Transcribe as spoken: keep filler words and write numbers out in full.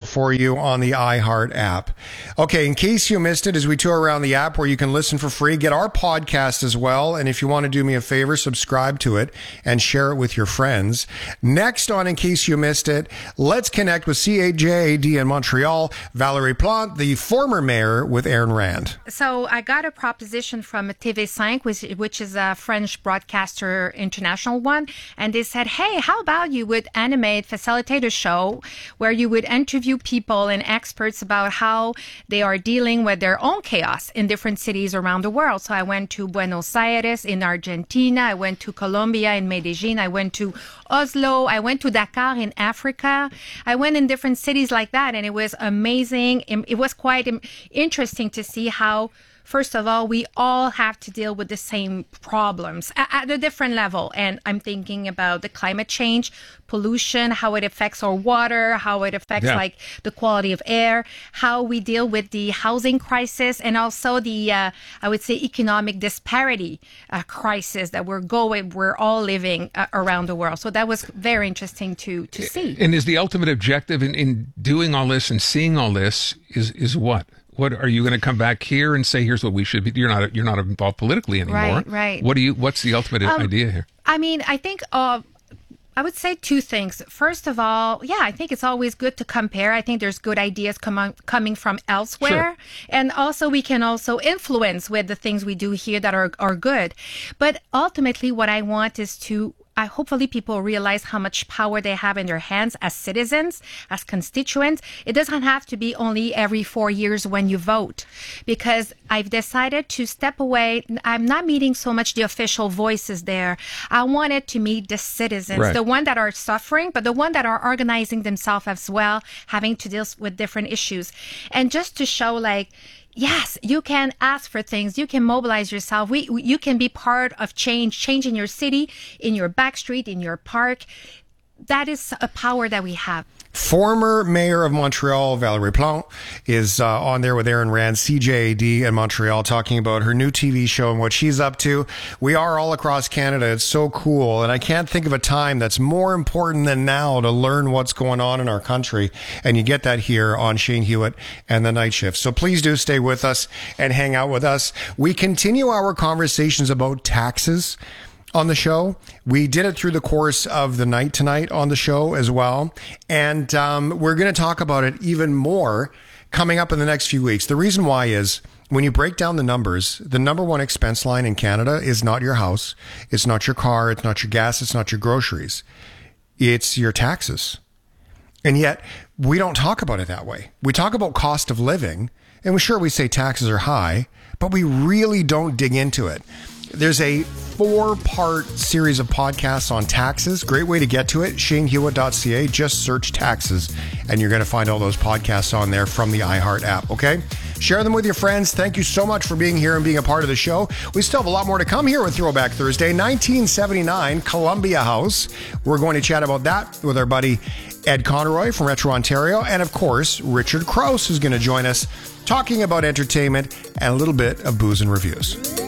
for you on the iHeart app. Okay, in case you missed it, as we tour around the app where you can listen for free, get our podcast as well. And if you want to do me a favor, subscribe to it and share it with your friends. Next on In Case You Missed It, let's connect with C J A D in Montreal, Valérie Plante, the former mayor, with Ayn Rand. So I got a proposition from T V five, which, which is a French broadcaster, international one, and they said, hey, how about you would animate, facilitate a show where you would interview people and experts about how they are dealing with their own chaos in different cities around the world. So I went to Buenos Aires in Argentina, I went to Colombia in Medellin, I went to Oslo, I went to Dakar in Africa. I went in different cities like that, and it was amazing. It was quite interesting to see how, first of all, we all have to deal with the same problems at a different level. And I'm thinking about the climate change, pollution, how it affects our water, how it affects yeah. like the quality of air, how we deal with the housing crisis, and also the, uh, I would say, economic disparity uh, crisis that we're going, we're all living uh, around the world. So that was very interesting to, to see. And is the ultimate objective in, in doing all this and seeing all this is, is what? What are you going to come back here and say? Here's what we should be. You're not. You're not involved politically anymore. Right. Right. What do you? What's the ultimate um, idea here? I mean, I think. Uh, I would say two things. First of all, yeah, I think it's always good to compare. I think there's good ideas com- coming from elsewhere. Sure. And also we can also influence with the things we do here that are, are good. But ultimately what I want is to I hopefully people realize how much power they have in their hands as citizens, as constituents. It doesn't have to be only every four years when you vote, because I've decided to step away. I'm not meeting so much the official voices there. I wanted to meet the citizens, right. the one that are suffering, but the one that are organizing themselves as well, having to deal with different issues. And just to show like, yes, you can ask for things. You can mobilize yourself. We, you can be part of change, change in your city, in your back street, in your park. That is a power that we have. Former mayor of Montreal, Valérie Plante, is uh, on there with Ayn Rand, C J A D in Montreal, talking about her new T V show and what she's up to. We are all across Canada. It's so cool. And I can't think of a time that's more important than now to learn what's going on in our country. And you get that here on Shane Hewitt and the Night Shift. So please do stay with us and hang out with us. We continue our conversations about taxes on the show. We did it through the course of the night tonight on the show as well. And um, we're going to talk about it even more coming up in the next few weeks. The reason why is when you break down the numbers, the number one expense line in Canada is not your house. It's not your car. It's not your gas. It's not your groceries. It's your taxes. And yet we don't talk about it that way. We talk about cost of living, and we sure we say taxes are high, but we really don't dig into it. There's a four-part series of podcasts on taxes. Great way to get to it, shane hewitt dot c a. Just search taxes, and you're going to find all those podcasts on there from the iHeart app, okay? Share them with your friends. Thank you so much for being here and being a part of the show. We still have a lot more to come here with Throwback Thursday. nineteen seventy-nine, Columbia House. We're going to chat about that with our buddy Ed Conroy from Retro Ontario. And, of course, Richard Krause is going to join us talking about entertainment and a little bit of booze and reviews.